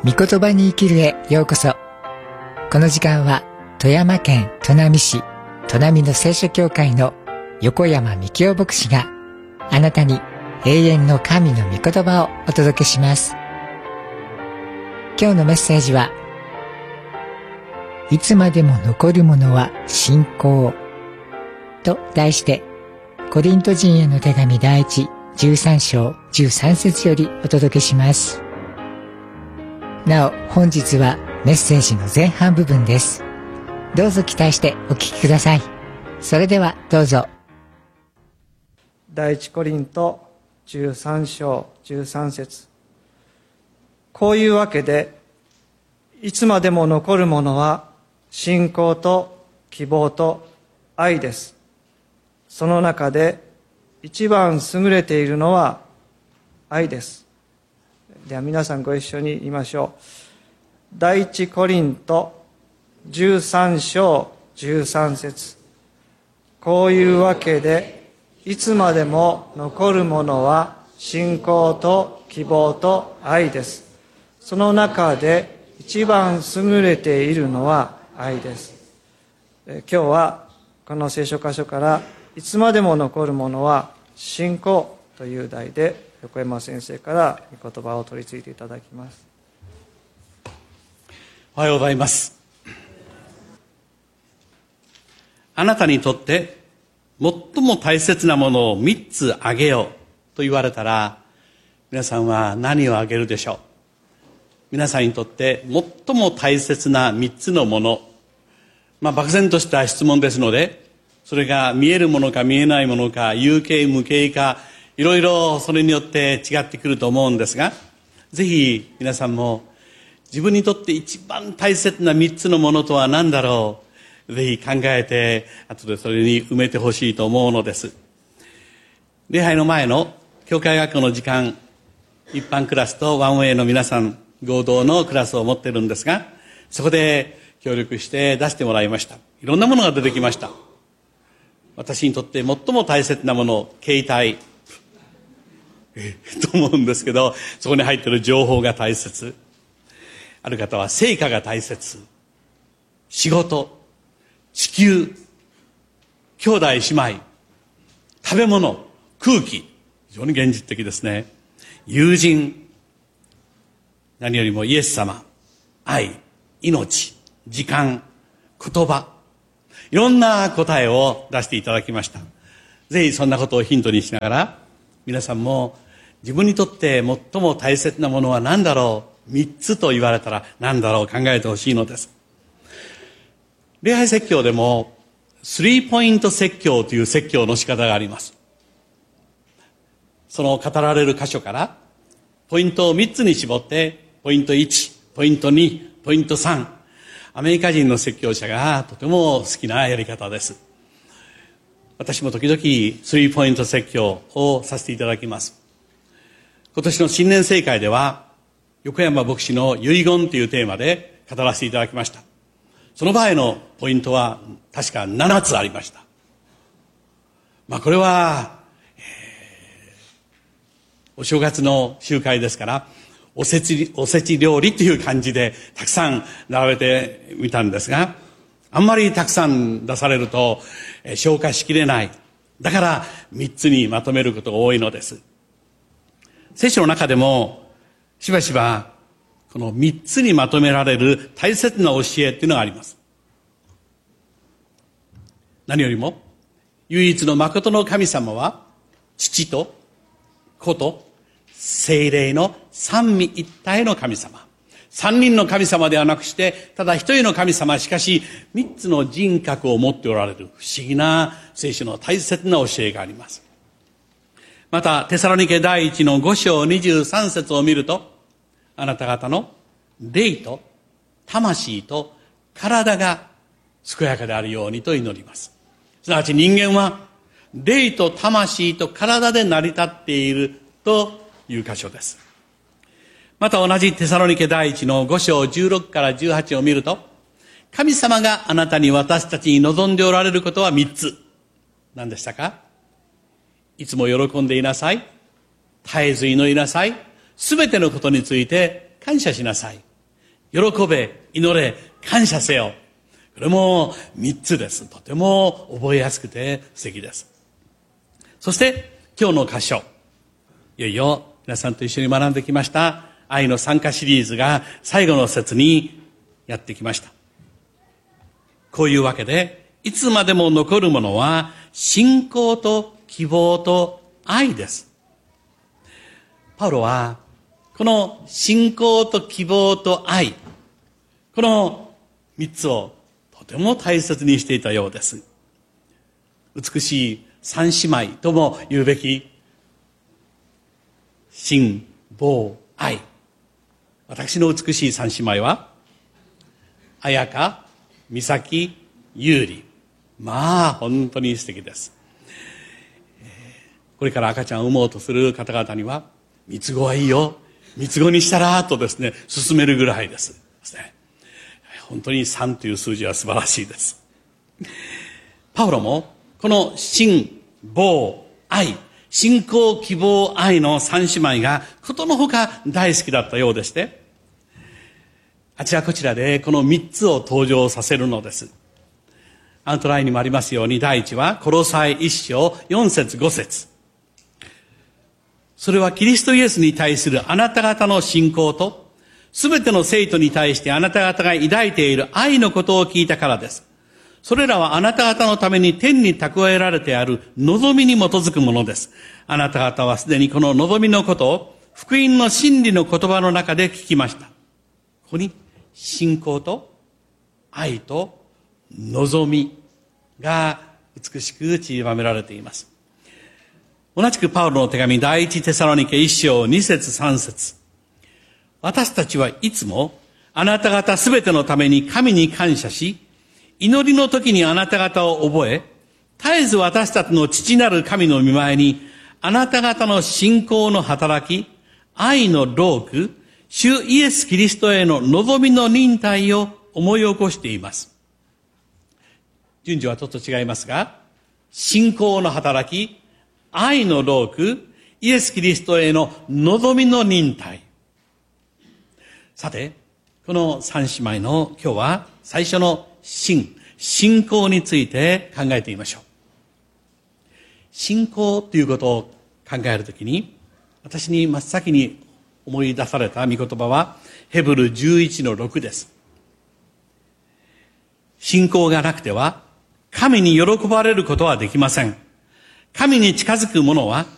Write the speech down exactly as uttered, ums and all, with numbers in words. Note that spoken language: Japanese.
御言葉に生きるへようこそ。この時間は富山県砺波市砺波の聖書教会の横山幹夫牧師があなたに永遠の神の御言葉をお届けします。今日のメッセージは、いつまでも残るものは信仰と題して、コリント人への手紙第一じゅうさん章じゅうさん節よりお届けします。なお本日はメッセージの前半部分です。どうぞ期待してお聞きください。それではどうぞ。 第一コリントじゅうさん章じゅうさん節。こういうわけでいつまでも残るものは信仰と希望と愛です。その中で一番優れているのは愛です。では皆さんご一緒に言いましょう。第一コリントじゅうさん章じゅうさん節。こういうわけでいつまでも残るものは信仰と希望と愛です。その中で一番優れているのは愛です。今日はこの聖書箇所からいつまでも残るものは信仰という題で横山先生から御言葉を取り次いでいただきます。 おはようございます。あなたにとって最も大切なものをみっつあげようと言われたら、皆さんは何をあげるでしょう。皆さんにとって最も大切なみっつのもの、まあ漠然とした質問ですので、それが見えるものか見えないものか、有形無形か、いろいろそれによって違ってくると思うんですが、ぜひ皆さんも自分にとって一番大切なみっつのものとは何だろう、ぜひ考えて後でそれに埋めてほしいと思うのです。礼拝の前の教会学校の時間、一般クラスとワンウェイの皆さん合同のクラスを持っているんですが、そこで協力して出してもらいました。いろんなものが出てきました。私にとって最も大切なもの、携帯と思うんですけど、そこに入っている情報が大切。ある方は成果が大切。仕事、地球、兄弟姉妹、食べ物、空気、非常に現実的ですね。友人、何よりもイエス様、愛、命、時間、言葉、いろんな答えを出していただきました。ぜひそんなことをヒントにしながら、皆さんも自分にとって最も大切なものは何だろう、三つと言われたら何だろう考えてほしいのです。礼拝説教でもスリーポイント説教という説教の仕方があります。その語られる箇所からポイントを三つに絞って、ポイントいち、ポイントに、ポイントさん、アメリカ人の説教者がとても好きなやり方です。私も時々スリーポイント説教をさせていただきます。今年の新年聖会では横山牧師の遺言というテーマで語らせていただきました。その場合のポイントは確かななつありました。まあこれは、えー、お正月の集会ですからおせち、おせち料理という感じでたくさん並べてみたんですが、あんまりたくさん出されると、えー、消化しきれない。だから三つにまとめることが多いのです。聖書の中でもしばしばこの三つにまとめられる大切な教えっていうのがあります。何よりも唯一の誠の神様は父と子と聖霊の三位一体の神様。三人の神様ではなくしてただ一人の神様、しかし三つの人格を持っておられる不思議な聖書の大切な教えがあります。またテサロニケ第一の五章二十三節を見ると、あなた方の霊と魂と体が健やかであるようにと祈ります。すなわち人間は霊と魂と体で成り立っているという箇所です。また同じテサロニケ第一の五章十六から十八を見ると、神様があなたに私たちに望んでおられることは三つ。何でしたか？いつも喜んでいなさい。絶えず祈りなさい。すべてのことについて感謝しなさい。 喜べ、祈れ、感謝せよ。これも三つです。とても覚えやすくて素敵です。そして今日の箇所、いよいよ皆さんと一緒に学んできました愛の参加シリーズが最後の節にやってきました。こういうわけで、いつまでも残るものは信仰と希望と愛です。パウロはこの信仰と希望と愛、この三つをとても大切にしていたようです。美しい三姉妹とも言うべき信、望、愛。私の美しい三姉妹は彩香、美咲、優里。まあ本当に素敵です。これから赤ちゃんを産もうとする方々には三つ子はいいよ、三つ子にしたらとですね勧めるぐらいです。本当にさんという数字は素晴らしいです。パウロもこの信、望、愛、信仰、希望、愛の三姉妹がことのほか大好きだったようでして、あちらこちらでこの三つを登場させるのです。アウトラインにもありますように、第一はコロサイ一章四節五節。それはキリストイエスに対するあなた方の信仰と、すべての生徒に対してあなた方が抱いている愛のことを聞いたからです。それらはあなた方のために天に蓄えられてある望みに基づくものです。あなた方はすでにこの望みのことを福音の真理の言葉の中で聞きました。ここに信仰と愛と望みが美しく散りばめられています。同じくパウロの手紙第一テサロニケ一章二節三節。私たちはいつもあなた方すべてのために神に感謝し、祈りの時にあなた方を覚え、絶えず私たちの父なる神の御前に、あなた方の信仰の働き、愛の労苦、主イエス・キリストへの望みの忍耐を思い起こしています。順序はちょっと違いますが、信仰の働き、愛の労苦、イエス・キリストへの望みの忍耐。さて、この三姉妹の今日は最初の信、信仰について考えてみましょう。信仰ということを考えるときに、私に真っ先に思い出された御言葉はヘブルじゅういちのろくです。信仰がなくては神に喜ばれることはできません。神に近づく者は